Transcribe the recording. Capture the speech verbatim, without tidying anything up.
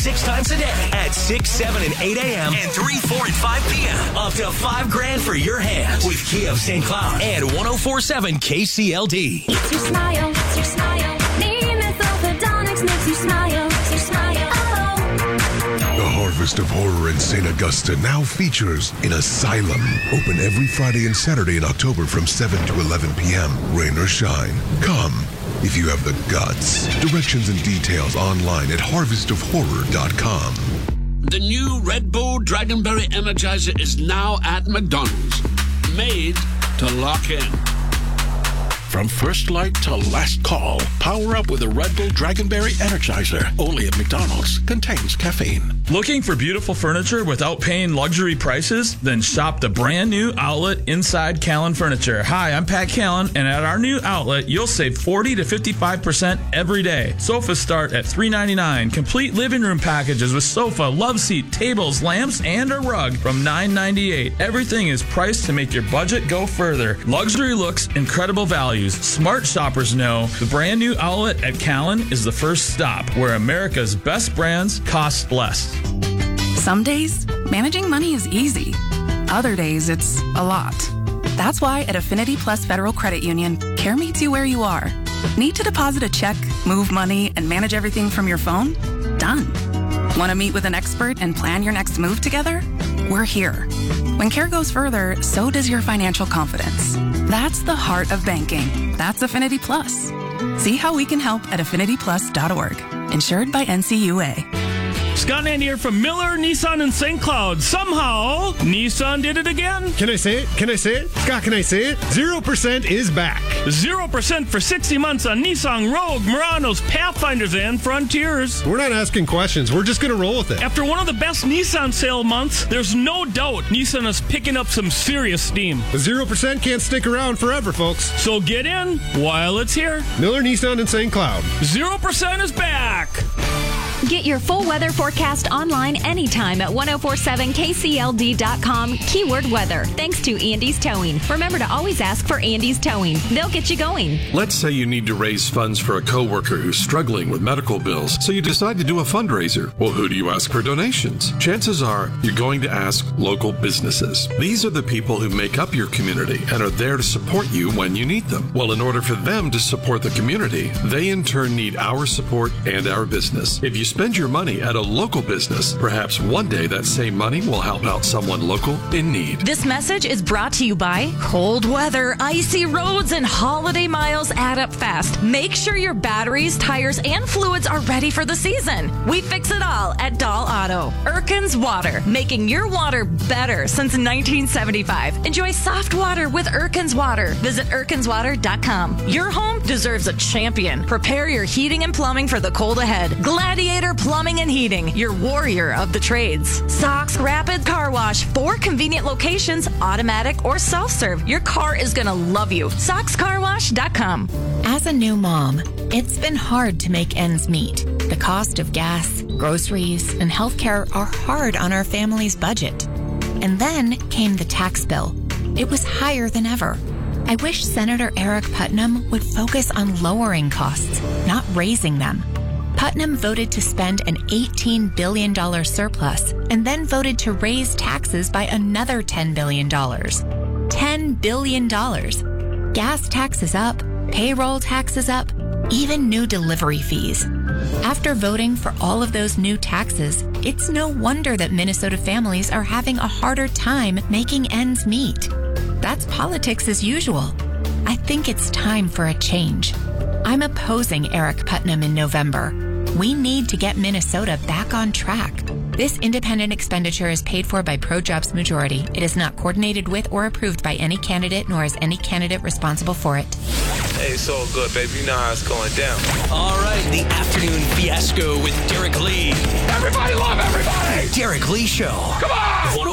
six times a day at six, seven, and eight a.m. and three, four, and five p.m. Up to five grand for your hands with Kia of Saint Cloud and one oh four point seven K C L D. It's your smile, it's your smile. Methylpredonics makes you smile, makes you smile. Oh. The Harvest of Horror in Saint Augusta now features an asylum. Open every Friday and Saturday in October from seven to eleven p.m. Rain or shine. Come if you have the guts. Directions and details online at harvest of horror dot com. The new Red Bull Dragonberry Energizer is now at McDonald's. Made to lock in. From first light to last call, power up with a Red Bull Dragonberry Energizer. Only at McDonald's. Contains caffeine. Looking for beautiful furniture without paying luxury prices? Then shop the brand new outlet inside Callan Furniture. Hi, I'm Pat Callan, and at our new outlet, you'll save forty to fifty-five percent every day. Sofas start at three ninety-nine. Complete living room packages with sofa, love seat, tables, lamps, and a rug from nine ninety-eight. Everything is priced to make your budget go further. Luxury looks, incredible values. Smart shoppers know the brand new outlet at Callan is the first stop where America's best brands cost less. Some days, managing money is easy. Other days, it's a lot. That's why at Affinity Plus Federal Credit Union, care meets you where you are. Need to deposit a check, move money, and manage everything from your phone? Done. Want to meet with an expert and plan your next move together? We're here. When care goes further, so does your financial confidence. That's the heart of banking. That's Affinity Plus. See how we can help at affinity plus dot org. Insured by N C U A. Scott and Andy here from Miller Nissan in Saint Cloud. Somehow, Nissan did it again. Can I say it? Can I say it? Scott, can I say it? Zero percent is back. Zero percent for sixty months on Nissan Rogue, Muranos, Pathfinders, and Frontiers. We're not asking questions. We're just going to roll with it. After one of the best Nissan sale months, there's no doubt Nissan is picking up some serious steam. The zero percent can't stick around forever, folks. So get in while it's here. Miller Nissan in Saint Cloud. Zero percent is back. Get your full weather forecast online anytime at ten forty-seven K C L D dot com, keyword weather. Thanks to Andy's Towing. Remember to always ask for Andy's Towing. They'll get you going. Let's say you need to raise funds for a coworker who's struggling with medical bills, so you decide to do a fundraiser. Well, who do you ask for donations? Chances are you're going to ask local businesses. These are the people who make up your community and are there to support you when you need them. Well, in order for them to support the community, they in turn need our support and our business. If you spend your money at a local business, perhaps one day that same money will help out someone local in need. This message is brought to you by cold weather, icy roads, and holiday miles add up fast. Make sure your batteries, tires, and fluids are ready for the season. We fix it all at Dahl Auto. Erkin's Water, making your water better since nineteen seventy-five. Enjoy soft water with Erkin's Water. Visit erkins water dot com. Your home deserves a champion. Prepare your heating and plumbing for the cold ahead. Gladiator Plumbing and Heating, your warrior of the trades. Sox Rapid Car Wash, four convenient locations, automatic or self-serve. Your car is going to love you. sox car wash dot com. As a new mom, it's been hard to make ends meet. The cost of gas, groceries, and healthcare are hard on our family's budget. And then came the tax bill. It was higher than ever. I wish Senator Eric Putnam would focus on lowering costs, not raising them. Putnam voted to spend an eighteen billion dollars surplus and then voted to raise taxes by another ten billion dollars. ten billion dollars. Gas taxes up, payroll taxes up, even new delivery fees. After voting for all of those new taxes, it's no wonder that Minnesota families are having a harder time making ends meet. That's politics as usual. I think it's time for a change. I'm opposing Eric Putnam in November. We need to get Minnesota back on track. This independent expenditure is paid for by ProJobs Majority. It is not coordinated with or approved by any candidate, nor is any candidate responsible for it. Hey, it's all good, baby. You know how it's going down. All right, the afternoon fiasco with Derek Lee. Everybody love everybody! Derek Lee Show. Come on!